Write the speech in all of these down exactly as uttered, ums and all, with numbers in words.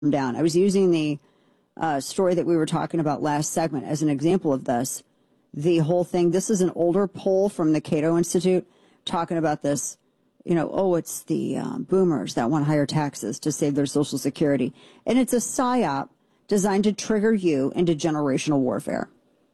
down. I was using the uh, story that we were talking about last segment as an example of this. The whole thing, this is an older poll from the Cato Institute talking about this, you know, oh, it's the um, boomers that want higher taxes to save their Social Security. And it's a psyop designed to trigger you into generational warfare.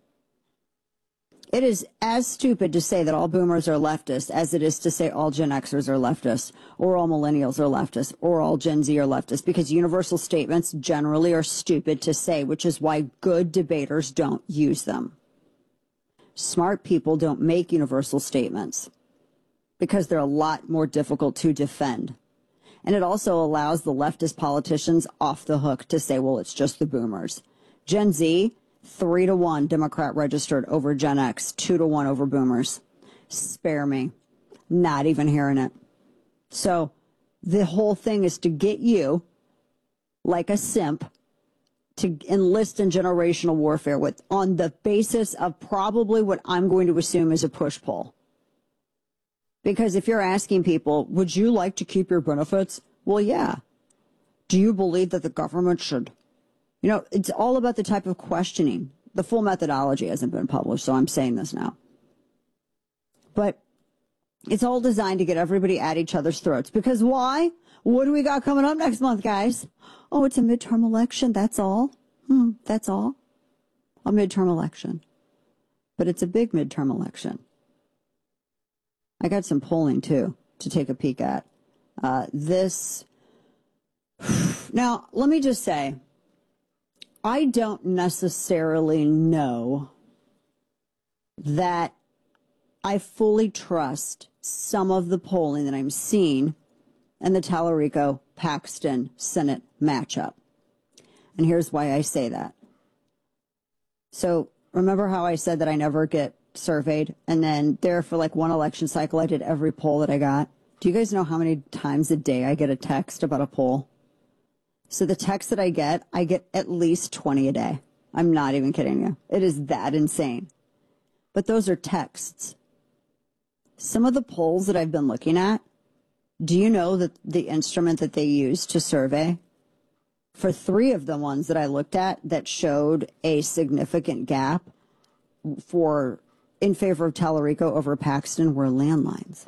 It is as stupid to say that all boomers are leftist as it is to say all Gen Xers are leftist, or all millennials are leftist, or all Gen Z are leftist, because universal statements generally are stupid to say, which is why good debaters don't use them. Smart people don't make universal statements because they're a lot more difficult to defend. And it also allows the leftist politicians off the hook to say, well, it's just the boomers. Gen Z, three to one Democrat registered over Gen X, two to one over boomers. Spare me. Not even hearing it. So the whole thing is to get you, like a simp, to enlist in generational warfare with on the basis of probably what I'm going to assume is a push-pull. Because if you're asking people, would you like to keep your benefits? Well, yeah. Do you believe that the government should? You know, it's all about the type of questioning. The full methodology hasn't been published, so I'm saying this now. But it's all designed to get everybody at each other's throats. Because why? What do we got coming up next month, guys? Oh, it's a midterm election, that's all. Hmm, that's all. A midterm election. But it's a big midterm election. I got some polling, too, to take a peek at. Uh, this... Now, let me just say, I don't necessarily know that I fully trust some of the polling that I'm seeing in the Tallarico-Paxton Senate matchup. And here's why I say that. So remember how I said that I never get surveyed? And then there for like one election cycle, I did every poll that I got. Do you guys know how many times a day I get a text about a poll? So the text that I get, I get at least twenty a day. I'm not even kidding you. It is that insane. But those are texts. Some of the polls that I've been looking at, do you know that the instrument that they use to survey, for three of the ones that I looked at that showed a significant gap for in favor of Tallarico over Paxton were landlines.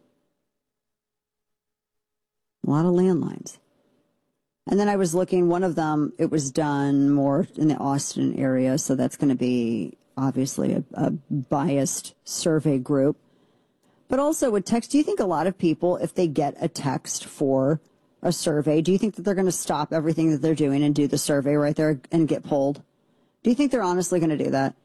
A lot of landlines. And then I was looking, one of them, it was done more in the Austin area, so that's going to be obviously a, a biased survey group. But also with text, do you think a lot of people, if they get a text for a survey, do you think that they're going to stop everything that they're doing and do the survey right there and get polled? Do you think they're honestly going to do that?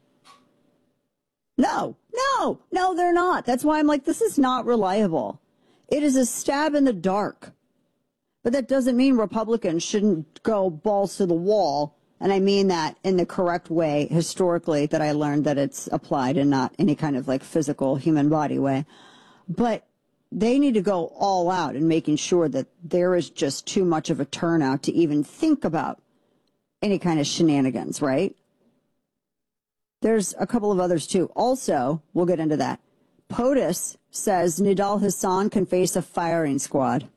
No, no, no, they're not. That's why I'm like, this is not reliable. It is a stab in the dark. But that doesn't mean Republicans shouldn't go balls to the wall. And I mean that in the correct way, historically, that I learned that it's applied and not any kind of like physical human body way. But they need to go all out in making sure that there is just too much of a turnout to even think about any kind of shenanigans, right? There's a couple of others, too. Also, we'll get into that. POTUS says Nidal Hassan can face a firing squad.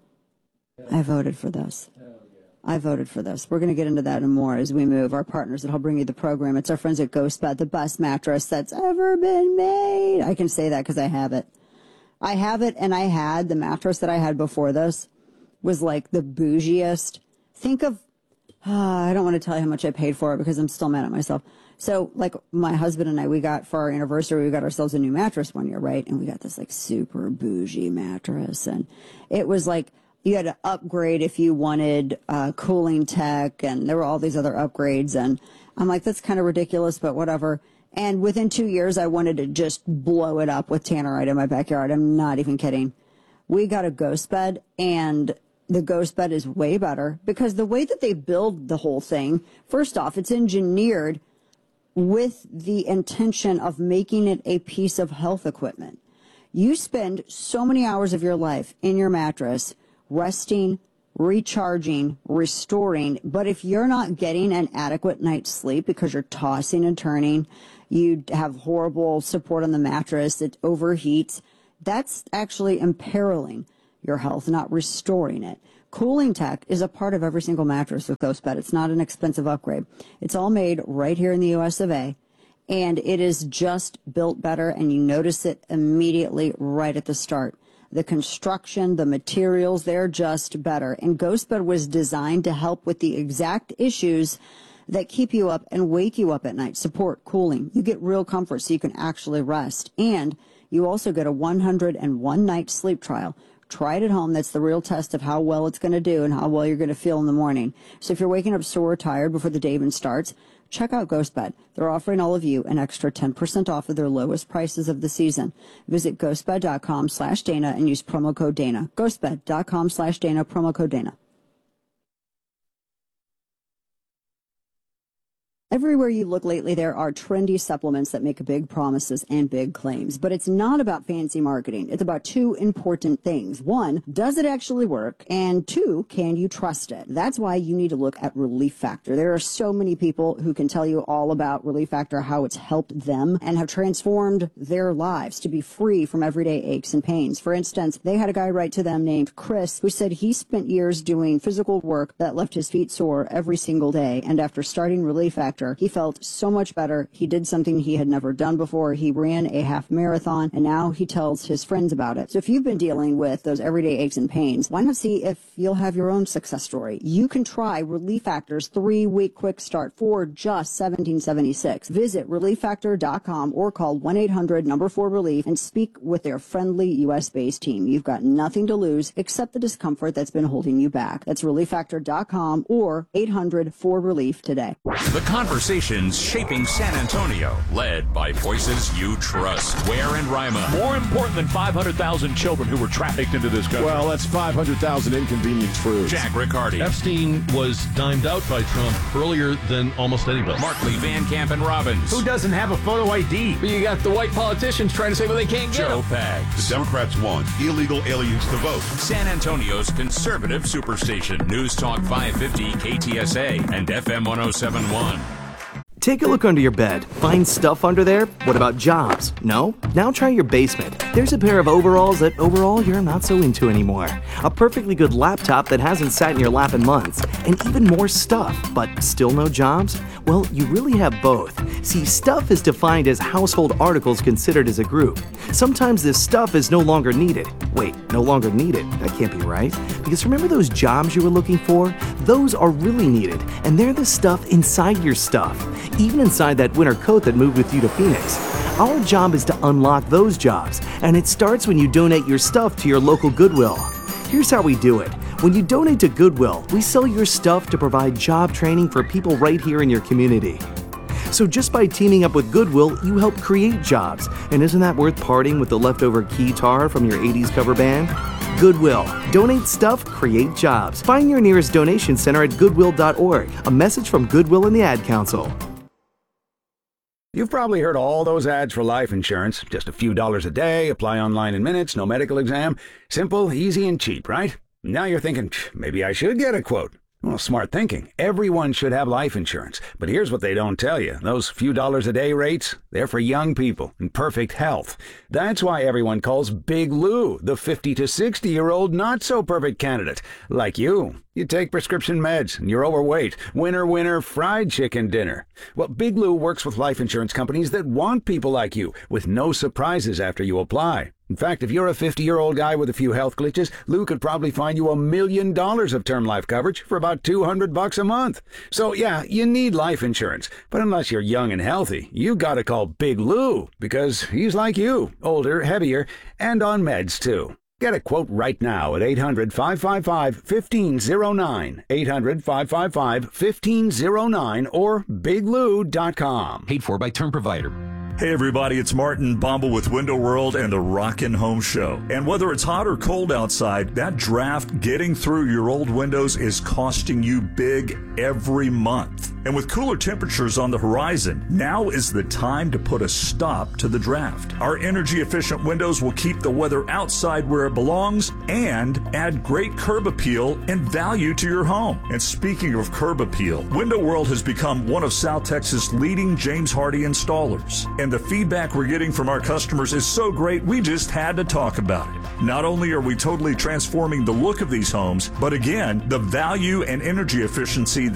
I voted for this. I voted for this. We're going to get into that and more as we move. Our partners that help bring you the program. It's our friends at GhostBed, the best mattress that's ever been made. I can say that because I have it. I have it, and I had the mattress that I had before this was like the bougiest. Think of, uh, I don't want to tell you how much I paid for it because I'm still mad at myself. So, like, my husband and I, we got, for our anniversary, we got ourselves a new mattress one year, right? And we got this, like, super bougie mattress. And it was like, you had to upgrade if you wanted uh, cooling tech, and there were all these other upgrades. And I'm like, that's kind of ridiculous, but whatever. And within two years, I wanted to just blow it up with Tannerite in my backyard. I'm not even kidding. We got a GhostBed, and the GhostBed is way better because the way that they build the whole thing, first off, it's engineered with the intention of making it a piece of health equipment. You spend so many hours of your life in your mattress resting, recharging, restoring, but if you're not getting an adequate night's sleep because you're tossing and turning, you have horrible support on the mattress, it overheats, that's actually imperiling your health, not restoring it. Cooling tech is a part of every single mattress with GhostBed. It's not an expensive upgrade. It's all made right here in the U S of A, and it is just built better, and you notice it immediately right at the start. The construction, the materials, they're just better. And GhostBed was designed to help with the exact issues that keep you up and wake you up at night. Support, cooling. You get real comfort so you can actually rest. And you also get a one hundred one night sleep trial. Try it at home. That's the real test of how well it's going to do and how well you're going to feel in the morning. So if you're waking up sore or tired before the day even starts, check out GhostBed. They're offering all of you an extra ten percent off of their lowest prices of the season. Visit ghostbed.com slash Dana and use promo code Dana. Ghostbed.com slash Dana, promo code Dana. Everywhere you look lately, there are trendy supplements that make big promises and big claims. But it's not about fancy marketing. It's about two important things. One, does it actually work? And two, can you trust it? That's why you need to look at Relief Factor. There are so many people who can tell you all about Relief Factor, how it's helped them and have transformed their lives to be free from everyday aches and pains. For instance, they had a guy write to them named Chris who said he spent years doing physical work that left his feet sore every single day. And after starting Relief Factor, he felt so much better. He did something he had never done before. He ran a half marathon, and now he tells his friends about it. So if you've been dealing with those everyday aches and pains, why not see if you'll have your own success story? You can try Relief Factor's three-week quick start for just seventeen seventy-six. Visit relief factor dot com or call one eight hundred number four relief and speak with their friendly U S-based team. You've got nothing to lose except the discomfort that's been holding you back. That's relief factor dot com or eight hundred four relief today. The conversations shaping San Antonio, led by voices you trust. Ware and Rima. More important than five hundred thousand children who were trafficked into this country. Well, that's five hundred thousand inconvenient truths. Jack Riccardi. Epstein was dimed out by Trump earlier than almost anybody. Markley, Van Camp, and Robbins. Who doesn't have a photo I D? But you got the white politicians trying to say, well, they can't get Joe them. Pags. The Democrats want illegal aliens to vote. San Antonio's conservative superstation. News Talk five fifty K T S A and F M one oh seven point one. Take a look under your bed. Find stuff under there? What about jobs? No? Now try your basement. There's a pair of overalls that overall you're not so into anymore. A perfectly good laptop that hasn't sat in your lap in months. And even more stuff, but still no jobs? Well, you really have both. See, stuff is defined as household articles considered as a group. Sometimes this stuff is no longer needed. Wait, no longer needed? That can't be right. Because remember those jobs you were looking for? Those are really needed, and they're the stuff inside your stuff. Even inside that winter coat that moved with you to Phoenix. Our job is to unlock those jobs, and it starts when you donate your stuff to your local Goodwill. Here's how we do it. When you donate to Goodwill, we sell your stuff to provide job training for people right here in your community. So just by teaming up with Goodwill, you help create jobs. And isn't that worth parting with the leftover keytar from your eighties cover band? Goodwill. Donate stuff, create jobs. Find your nearest donation center at goodwill dot org. A message from Goodwill and the Ad Council. You've probably heard all those ads for life insurance. Just a few dollars a day, apply online in minutes, no medical exam. Simple, easy, and cheap, right? Now you're thinking, maybe I should get a quote. Well, smart thinking. Everyone should have life insurance. But here's what they don't tell you. Those few dollars a day rates, they're for young people in perfect health. That's why everyone calls Big Lou the fifty to sixty-year-old not-so-perfect candidate. Like you. You take prescription meds, and you're overweight. Winner, winner, fried chicken dinner. Well, Big Lou works with life insurance companies that want people like you, with no surprises after you apply. In fact, if you're a fifty-year-old guy with a few health glitches, Lou could probably find you a million dollars of term life coverage for about two hundred bucks a month. So yeah, you need life insurance. But unless you're young and healthy, you gotta call Big Lou, because he's like you, older, heavier, and on meds too. Get a quote right now at eight hundred, five five five, one five zero nine, eight hundred, five five five, one five zero nine, or big lou dot com. Paid for by Term Provider. Hey everybody, it's Martin Bombal with Window World and the Rockin' Home Show. And whether it's hot or cold outside, that draft getting through your old windows is costing you big every month. And with cooler temperatures on the horizon, now is the time to put a stop to the draft. Our energy-efficient windows will keep the weather outside where it belongs and add great curb appeal and value to your home. And speaking of curb appeal, Window World has become one of South Texas' leading James Hardie installers. And the feedback we're getting from our customers is so great, we just had to talk about it. Not only are we totally transforming the look of these homes, but again, the value and energy efficiency